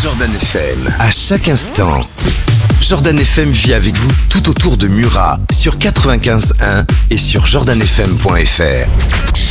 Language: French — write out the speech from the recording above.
Jordan FM, à chaque instant. Jordan FM vit avec vous tout autour de Murat, sur 95.1 et sur jordanfm.fr.